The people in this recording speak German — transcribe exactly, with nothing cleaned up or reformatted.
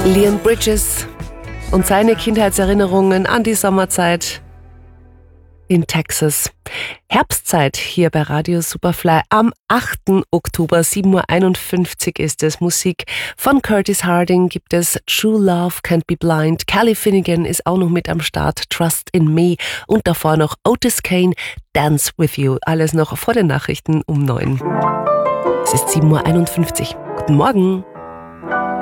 Leon Bridges und seine Kindheitserinnerungen an die Sommerzeit in Texas. Herbstzeit hier bei Radio Superfly am achten Oktober, sieben Uhr einundfünfzig ist es. Musik von Curtis Harding gibt es, True Love Can't Be Blind. Kelly Finnegan ist auch noch mit am Start, Trust in Me und davor noch Otis Kane, Dance With You. Alles noch vor den Nachrichten um neun. Es ist sieben Uhr einundfünfzig. Guten Morgen.